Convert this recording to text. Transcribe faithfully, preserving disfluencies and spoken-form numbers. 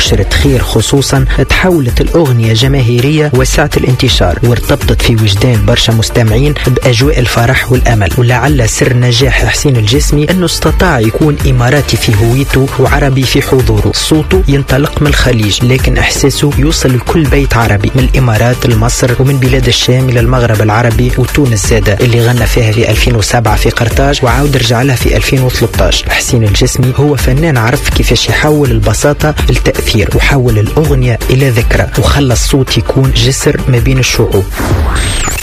بشرة خير خصوصا تحولت الأغنية جماهيرية وسعة الانتشار، وارتبطت في وجدان برشا مستمعين بأجواء الفرح والأمل. ولعل سر نجاح حسين الجسمي أنه استطاع يكون إماراتي في هويته وعربي في حضوره. صوته ينطلق من الخليج لكن إحساسه يوصل لكل بيت عربي، من الإمارات لمصر ومن بلاد الشام إلى المغرب العربي وتونس زادة اللي غنى فيها في ألفين وسبعة في قرطاج وعاود رجع لها في ألفين وثلاثة عشر. حسين الجسمي هو فنان عرف كيفاش يحول البساطة للتأثير، وحول الأغنية إلى ذكرى، وخلى الصوت يكون جسر ما بين الشعوب.